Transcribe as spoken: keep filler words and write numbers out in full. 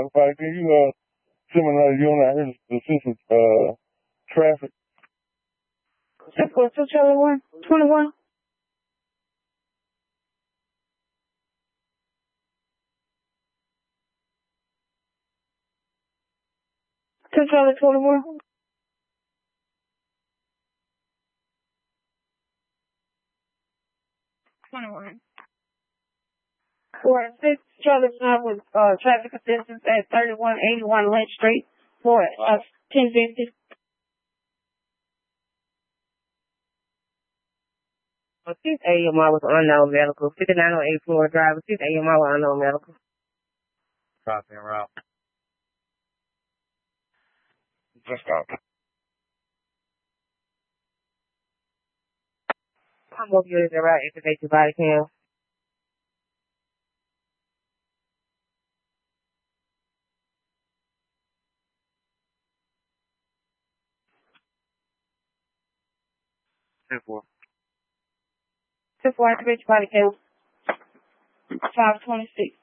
Firefighter. Can you uh send me another unit out here to assist with uh traffic? Six four two Charlie one twenty one. Two Charlie twenty one. Twenty one. Four six Charlie one with uh traffic assistance at thirty one eighty one Lynch Street for uh ten fifty. six A M I was unknown medical. fifty-nine oh eight Florida Drive. six A M I was unknown medical. Crossing route. Just stop. I'm over here to route activate your body cam. ten four. Two four activate your body cam. Five twenty six.